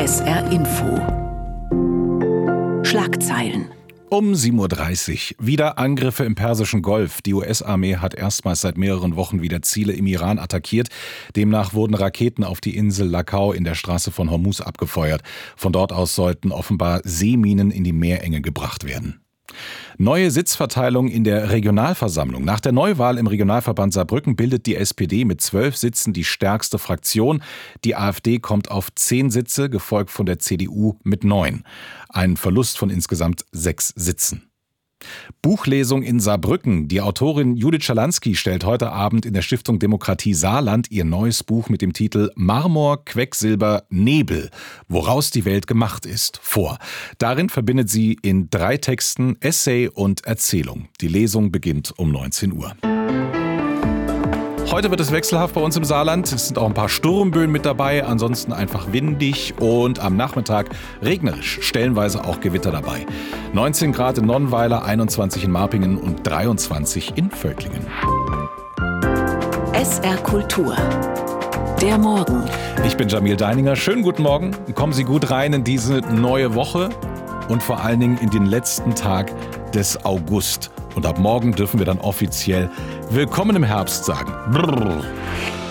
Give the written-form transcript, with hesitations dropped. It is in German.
SR Info. Schlagzeilen. Um 7.30 Uhr. Wieder Angriffe im Persischen Golf. Die US-Armee hat erstmals seit mehreren Wochen wieder Ziele im Iran attackiert. Demnach wurden Raketen auf die Insel Lakau in der Straße von Hormuz abgefeuert. Von dort aus sollten offenbar Seeminen in die Meerenge gebracht werden. Neue Sitzverteilung in der Regionalversammlung. Nach der Neuwahl im Regionalverband Saarbrücken bildet die SPD mit 12 Sitzen die stärkste Fraktion. Die AfD kommt auf 10 Sitze, gefolgt von der CDU mit 9. Ein Verlust von insgesamt 6 Sitzen. Buchlesung in Saarbrücken. Die Autorin Judith Schalansky stellt heute Abend in der Stiftung Demokratie Saarland ihr neues Buch mit dem Titel Marmor, Quecksilber, Nebel, woraus die Welt gemacht ist, vor. Darin verbindet sie in 3 Texten Essay und Erzählung. Die Lesung beginnt um 19 Uhr. Heute wird es wechselhaft bei uns im Saarland. Es sind auch ein paar Sturmböen mit dabei, ansonsten einfach windig und am Nachmittag regnerisch, stellenweise auch Gewitter dabei. 19 Grad in Nonnweiler, 21 in Marpingen und 23 in Völklingen. SR Kultur. Der Morgen. Ich bin Jamil Deininger. Schönen guten Morgen. Kommen Sie gut rein in diese neue Woche und vor allen Dingen in den letzten Tag des August. Und ab morgen dürfen wir dann offiziell Willkommen im Herbst sagen. Brrr.